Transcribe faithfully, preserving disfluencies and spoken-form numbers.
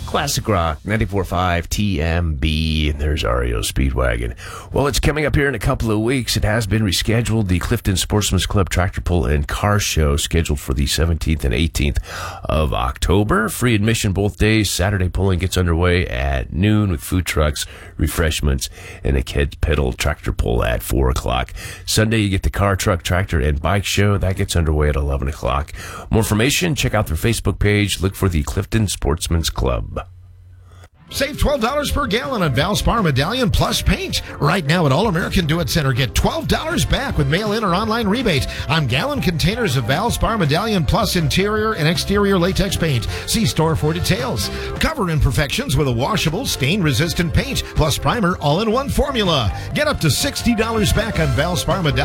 Classic Rock, ninety-four point five T M B, and there's R E O Speedwagon. Well, it's coming up here in a couple of weeks. It has been rescheduled. The Clifton Sportsman's Club Tractor Pull and Car Show scheduled for the seventeenth and eighteenth of October. Free admission both days. Saturday pulling gets underway at noon with food trucks, refreshments, and a kid pedal tractor pull at four o'clock. Sunday, you get the car, truck, tractor, and bike show. That gets underway at eleven o'clock. More information, check out their Facebook page. Look for the Clifton Sportsman's Club. Save twelve dollars per gallon on Valspar Medallion Plus paint. Right now at All American Do It Center, get twelve dollars back with mail-in or online rebate on gallon containers of Valspar Medallion Plus interior and exterior latex paint. See store for details. Cover imperfections with a washable, stain-resistant paint plus primer all in one formula. Get up to sixty dollars back on Valspar Medallion